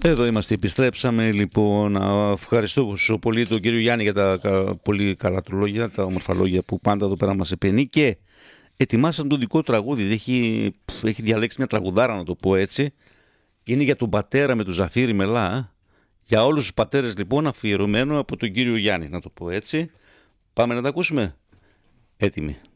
Εδώ είμαστε, επιστρέψαμε λοιπόν. Να ευχαριστώ πολύ τον κύριο Γιάννη για τα πολύ καλά του λόγια, τα όμορφα λόγια που πάντα εδώ πέρα μας επενεί και ετοιμάσαν το δικό τραγούδι. Έχει διαλέξει μια τραγουδάρα, να το πω έτσι. Είναι για τον πατέρα με τον Ζαφύρι Μελά. Για όλους τους πατέρες λοιπόν, αφιερωμένο από τον κύριο Γιάννη, να το πω έτσι. Πάμε να τα ακούσουμε. Έτοιμοι.